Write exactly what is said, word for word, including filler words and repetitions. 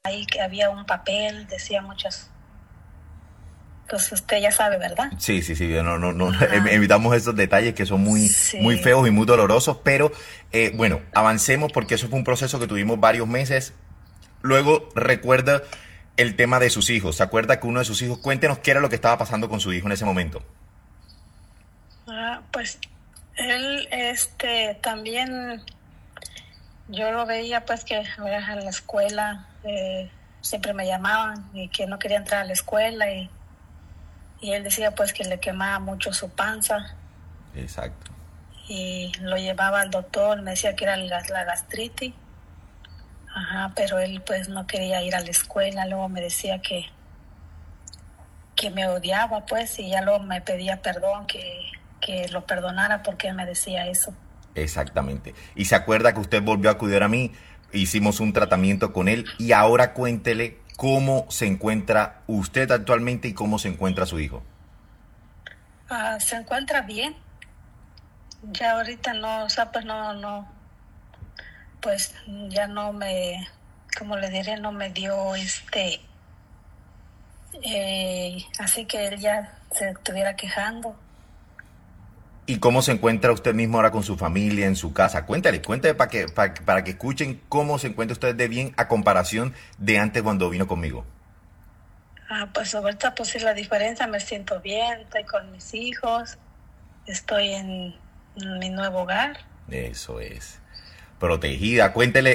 ahí que había un papel, decía muchas. Pues usted ya sabe, ¿verdad? Sí, sí, sí, no, no, no, Ajá. evitamos esos detalles que son muy, muy Sí. feos y muy dolorosos, pero eh, bueno, avancemos porque eso fue un proceso que tuvimos varios meses. Luego recuerda el tema de sus hijos. ¿Se acuerda que uno de sus hijos, cuéntenos qué era lo que estaba pasando con su hijo en ese momento? Ah, pues él, este, también yo lo veía, pues que ahora en la escuela eh, siempre me llamaban y que no quería entrar a la escuela y, y él decía pues que le quemaba mucho su panza Exacto. y lo llevaba al doctor, me decía que era la, la gastritis. Ajá, pero él pues no quería ir a la escuela, luego me decía que, que me odiaba pues y ya luego me pedía perdón, que, que lo perdonara porque él me decía eso. Exactamente. Y se acuerda que usted volvió a acudir a mí, hicimos un tratamiento con él y ahora cuéntele cómo se encuentra usted actualmente y cómo se encuentra su hijo. Ah, se encuentra bien, ya ahorita no, o sea, pues no, no, pues ya no me, como le diré, no me dio este, eh, así que él ya se estuviera quejando. ¿Y cómo se encuentra usted mismo ahora con su familia, en su casa? Cuéntale, cuéntale para que, para, para que escuchen cómo se encuentra usted de bien a comparación de antes cuando vino conmigo. Ah, pues ahorita pues sí la diferencia, me siento bien, estoy con mis hijos, estoy en mi nuevo hogar. Eso es. Protegida. Cuéntele